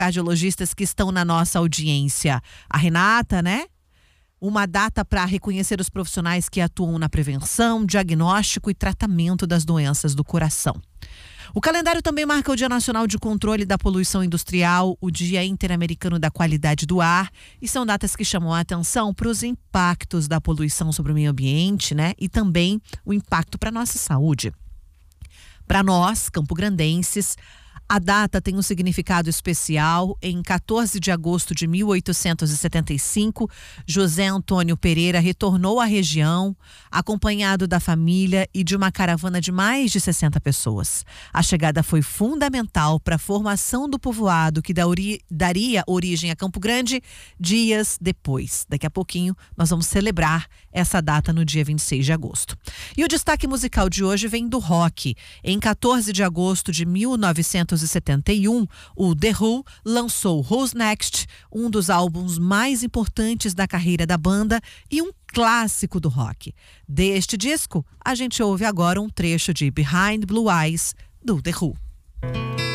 cardiologistas que estão na nossa audiência. A Renata, né? Uma data para reconhecer os profissionais que atuam na prevenção, diagnóstico e tratamento das doenças do coração. O calendário também marca o Dia Nacional de Controle da Poluição Industrial, o Dia Interamericano da Qualidade do Ar, e são datas que chamam a atenção para os impactos da poluição sobre o meio ambiente, né? E também o impacto para a nossa saúde. Para nós, campograndenses, a data tem um significado especial. Em 14 de agosto de 1875, José Antônio Pereira retornou à região, acompanhado da família e de uma caravana de mais de 60 pessoas. A chegada foi fundamental para a formação do povoado que daria origem a Campo Grande dias depois. Daqui a pouquinho nós vamos celebrar essa data no dia 26 de agosto. E o destaque musical de hoje vem do rock. Em 14 de agosto de 1971, o The Who lançou Who's Next, um dos álbuns mais importantes da carreira da banda e um clássico do rock. Deste disco, a gente ouve agora um trecho de Behind Blue Eyes, do The Who.